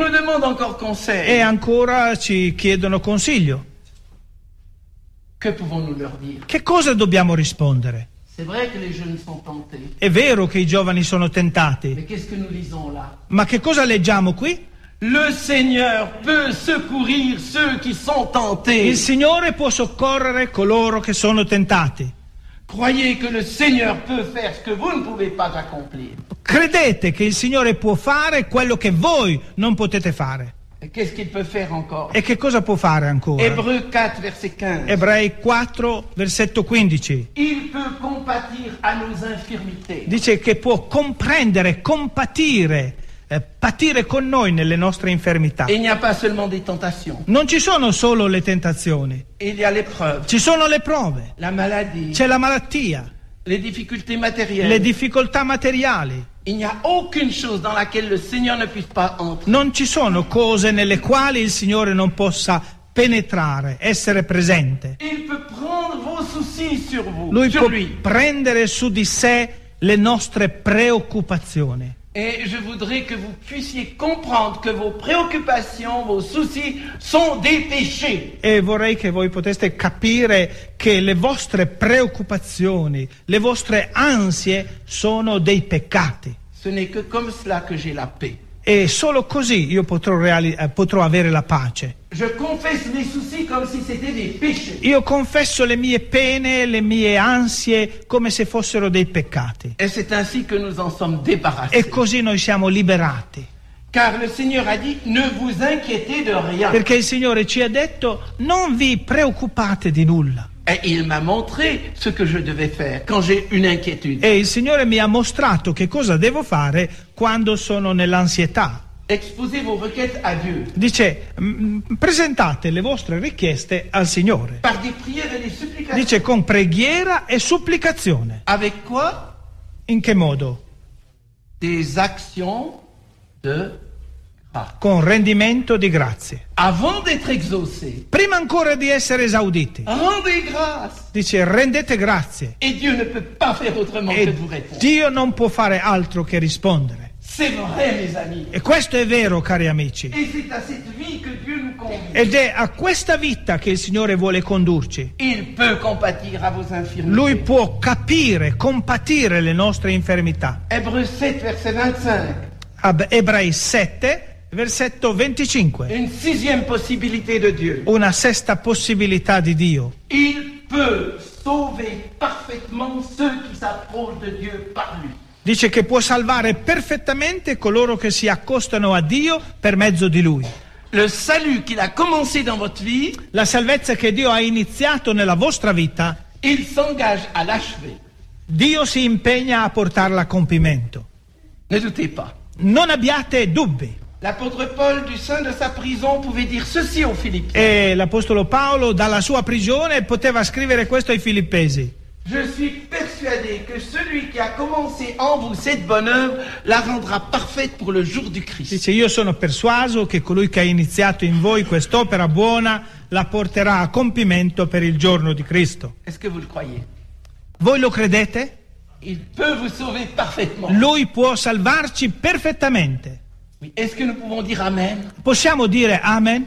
me demandent encore conseil. e ancora ci chiedono consiglio. Que pouvons-nous leur dire? Che cosa dobbiamo rispondere? C'est vrai que les jeunes sont tentés. È vero che i giovani sono tentati, Mais qu'est-ce que nous lisons là? ma che cosa leggiamo qui? Le Seigneur peut secourir ceux qui sont tentés. Il Signore può soccorrere coloro che sono tentati. Croyez que le Seigneur peut faire ce que vous ne pouvez pas accomplir. Credete che il Signore può fare quello che voi non potete fare. Et qu'est-ce qu'il peut faire encore? E che cosa può fare ancora? Hébreux 4, verset 15. Ebrei 4, versetto 15. Il peut compatir à nos infirmités. Dice che può comprendere, compatire, patire con noi nelle nostre infermità. Et il n'y a pas seulement des tentations. Non ci sono solo le tentazioni, Il y a l'épreuve, ci sono le prove, la maladie, c'è la malattia, les difficultés matérielles. le difficoltà materiali. Il n'y a aucune chose dans laquelle le Seigneur ne puisse pas entrer. Non ci sono cose nelle quali il Signore non possa penetrare, essere presente. Il peut prendre vos soucis sur vous, Lui sur può lui. prendere su di sé le nostre preoccupazioni. Et je voudrais que vous puissiez comprendre que vos préoccupations, vos soucis sont des péchés. E vorrei che voi poteste capire che le vostre preoccupazioni, le vostre ansie sono dei peccati. Ce n'est que comme cela que j'ai la paix. E solo così io potrò avere la pace. Je confesse mes soucis comme si c'était des péchés. Io confesso le mie pene, le mie ansie come se fossero dei peccati. Et c'est ainsi que nous en sommes débarrassés. E così noi siamo liberati. Car le Seigneur a dit, ne vous inquiétez de rien. Perché il Signore ci ha detto, non vi preoccupate di nulla. Et il m'a montré ce que je devais faire quand j'ai une inquiétude. E il Signore mi ha mostrato che cosa devo fare quando sono nell'ansietà. Exposez vos requêtes à Dieu. Dice, presentate le vostre richieste al Signore. Par des prières et des supplications. Dice, con preghiera e supplicazione. Avec quoi? In che modo? Des actions de grâce. Con rendimento di grazie. Avant d'être exaucés, Prima ancora di essere esauditi. rendez grâce. Dice, rendete grazie. Et Dieu ne peut pas faire autrement que E de vous répondre. Dio non può fare altro che rispondere. C'est vrai, mes amis. E questo è vero, cari amici. Et c'est à cette vie que Dieu nous conduit. Ed è a questa vita che il Signore vuole condurci. Il peut compatir à vos infirmités. Lui può capire, compatire le nostre infermità. Hébreux 7, verset 25. Ebrei 7, versetto 25. Une sixième possibilité de Dieu. Una sesta possibilità di Dio. Il peut sauver parfaitement ceux qui s'approchent de Dieu par lui. Dice che può salvare perfettamente coloro che si accostano a Dio per mezzo di Lui. Le salut qu'il a commencé dans votre vie, La salvezza che Dio ha iniziato nella vostra vita, il s'engage à l'achever. Dio si impegna a portarla a compimento. Ne doutez pas. Non abbiate dubbi. L'apôtre Paul, du sein de sa prison, pouvait dire ceci aux Philippiens. E l'Apostolo Paolo dalla sua prigione poteva scrivere questo ai Filippesi. Je suis persuadé que celui qui a commencé en vous cette bonne œuvre la rendra parfaite pour le jour du Christ. Dice, io sono persuaso che colui che ha iniziato in voi quest'opera buona la porterà a compimento per il giorno di Cristo. Est-ce que vous le croyez? Voi lo credete? Il peut vous sauver parfaitement. Lui può salvarci perfettamente. Oui. Est-ce que nous pouvons dire Amen? Possiamo dire amen?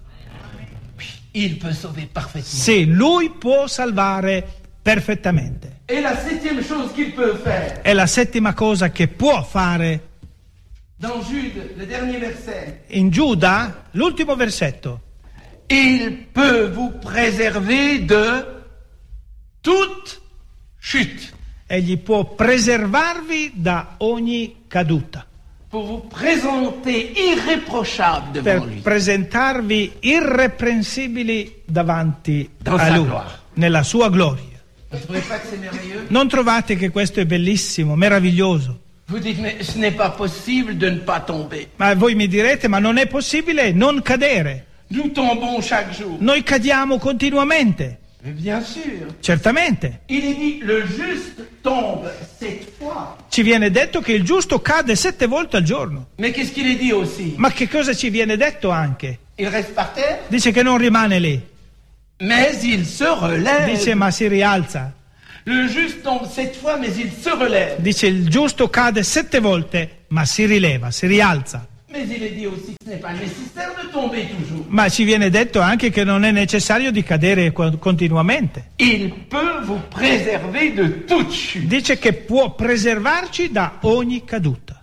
Il peut sauver parfaitement. Sì, lui può salvare perfettamente. Et la septième chose qu'il peut faire, È la settima cosa che può fare dans Jude, le dernier verset, in Giuda, l'ultimo versetto. il peut vous préserver de toute chute, Egli può preservarvi da ogni caduta, pour vous présenter irréprochable devant per lui. presentarvi irreprensibili davanti Dans a sa Lui, gloire. nella sua gloria. Vous ne trouvez pas que c'est merveilleux? Non trovate che questo è bellissimo, meraviglioso? Vous dites, mais ce n'est pas possible de ne pas tomber. Ma voi mi direte, ma non è possibile non cadere. Nous tombons chaque jour. Noi cadiamo continuamente, Mais bien sûr. certamente. Il est dit, le juste tombe 7 fois. Ci viene detto che il giusto cade 7 volte al giorno. Mais qu'est-ce qu'il est dit aussi? Ma che cosa ci viene detto anche? Il reste par terre, Dice che non rimane lì, mais il se relève. dice ma si rialza. Le juste tombe 7 fois, mais il se relève. Dice il giusto cade 7 volte, ma si rileva, si rialza. Mais il est dit aussi que ce n'est pas nécessaire de tomber toujours. Ma ci viene detto anche che non è necessario di cadere continuamente. Il peut vous préserver de toute chute. Dice che può preservarci da ogni caduta.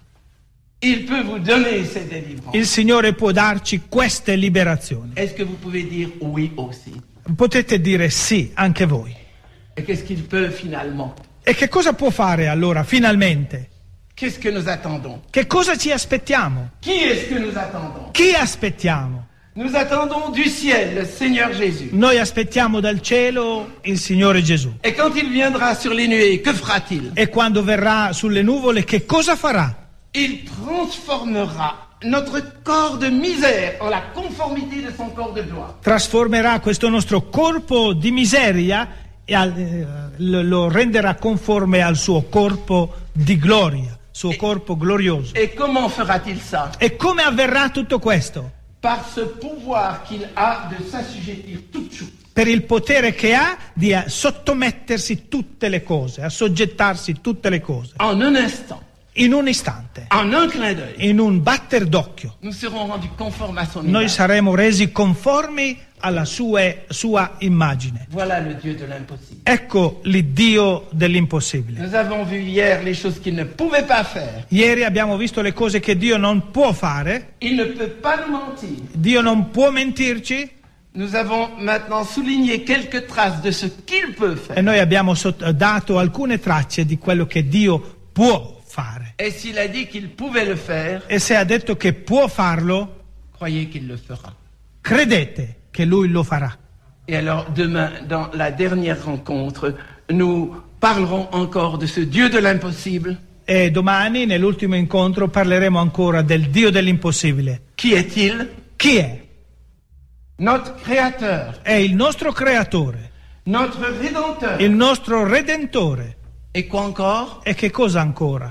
Il peut vous donner ces délivrances. Il Signore può darci queste liberazioni. Est-ce que vous pouvez dire oui aussi? Potete dire sì anche voi. Et qu'est-ce qu'il peut finalement? E che cosa può fare allora finalmente? Qu'est-ce que nous attendons? Che cosa ci aspettiamo? Qui est-ce que nous attendons? Chi aspettiamo? Nous attendons du ciel le Seigneur Jésus. Noi aspettiamo dal cielo il Signore Gesù. Et quand il viendra sur les nuées, que fera-t-il? E quando verrà sulle nuvole, che cosa farà? Il transformera notre corps de misère en la conformité de son corps de gloire. Trasformerà questo nostro corpo di miseria e lo renderà conforme al suo corpo di gloria, suo corpo glorioso. Et comment fera-t-il ça? E come avverrà tutto questo? Par ce pouvoir qu'il a de s'assujettir toutes choses. Per il potere che ha di sottomettersi tutte le cose, assoggettarsi tutte le cose. En un instant, In un istante, en un clin d'œil, in un batter d'occhio, nous serons rendus conformes à son noi image. saremo resi conformi alla sua immagine. Voilà le Dieu de l'impossible. Ecco l'Iddio dell'impossibile. Nous avons vu hier les choses qu'il ne pouvait pas faire. Ieri abbiamo visto le cose che Dio non può fare, Il ne peut pas nous mentir. Dio non può mentirci Nous avons maintenant souligné quelques traces de ce qu'il peut e faire. noi abbiamo dato alcune tracce di quello che Dio può fare. Et s'il a dit qu'il pouvait le faire, E se ha detto che può farlo, croyez qu'il le fera. credete che Lui lo farà. Et alors demain, dans la dernière rencontre, nous parlerons encore de ce Dieu de l'impossible. E domani, nell'ultimo incontro, parleremo ancora del Dio dell'impossibile. Qui est-il? Chi è? Notre Créateur, È il nostro Creatore, notre Rédempteur. il nostro Redentore. Et quoi encore? E che cosa ancora?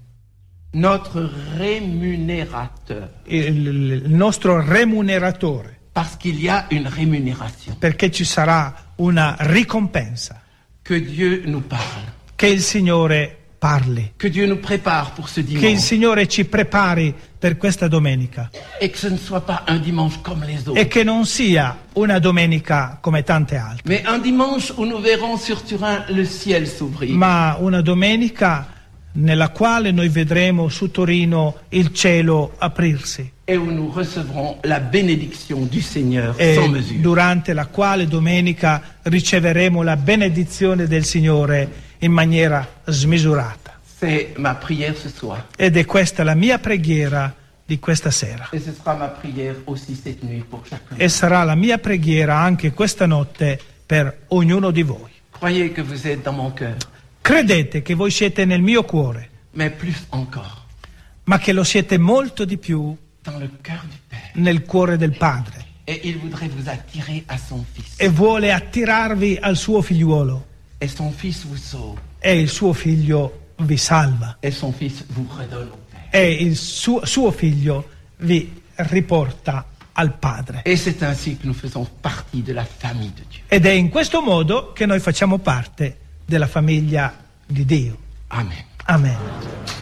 Notre rémunérateur. Il nostro remuneratore, Parce qu'il y a une rémunération. perché ci sarà una ricompensa. Que Dieu nous parle. Che il Signore parli, Que Dieu nous prépare pour ce che il dimanche. Signore ci prepari per questa domenica Et que ce ne soit pas un dimanche comme les autres. e che non sia una domenica come tante altre, Mais un dimanche où nous verrons sur Turin le ciel s'ouvrir. ma una domenica nella quale noi vedremo su Torino il cielo aprirsi Et où nous recevrons la bénédiction du Seigneur sans e mesure. durante la quale domenica riceveremo la benedizione del Signore in maniera smisurata. C'est ma prière ce soir. Ed è questa la mia preghiera di questa sera. Et ce sera ma prière aussi cette nuit pour chacun. E sarà la mia preghiera anche questa notte per ognuno di voi. Croyez que vous êtes dans mon cœur, Credete che voi siete nel mio cuore, mais plus encore, ma che lo siete molto di più dans le cœur du Père. nel cuore del Padre. Et il voudrait vous attirer à son Fils. E vuole attirarvi al suo figliuolo. Et son Fils vous sauve. E il suo figlio vi salva. Et son Fils vous redonne au Père. E il suo figlio vi riporta al Padre. Et c'est ainsi que nous faisons partie de la famille de Dieu. Ed è in questo modo che noi facciamo parte della famiglia di Dio. Amen. Amen.